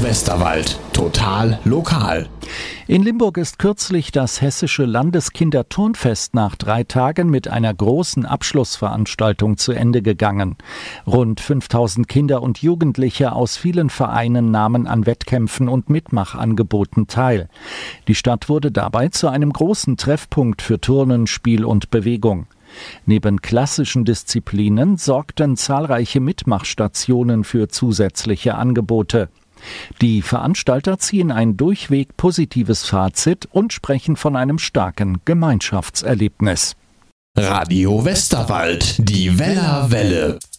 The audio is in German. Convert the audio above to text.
Westerwald. Total lokal. In Limburg ist kürzlich das Hessische Landeskinderturnfest nach 3 Tagen mit einer großen Abschlussveranstaltung zu Ende gegangen. Rund 5000 Kinder und Jugendliche aus vielen Vereinen nahmen an Wettkämpfen und Mitmachangeboten teil. Die Stadt wurde dabei zu einem großen Treffpunkt für Turnen, Spiel und Bewegung. Neben klassischen Disziplinen sorgten zahlreiche Mitmachstationen für zusätzliche Angebote. Die Veranstalter ziehen ein durchweg positives Fazit und sprechen von einem starken Gemeinschaftserlebnis. Radio Westerwald, die Wellerwelle.